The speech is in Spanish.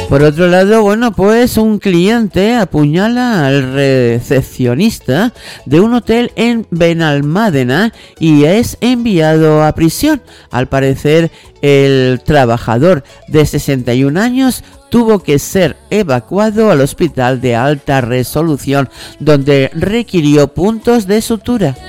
Por otro lado, bueno, pues un cliente apuñala al recepcionista de un hotel en Benalmádena y es enviado a prisión. Al parecer, el trabajador de 61 años tuvo que ser evacuado al hospital de alta resolución, donde requirió puntos de sutura.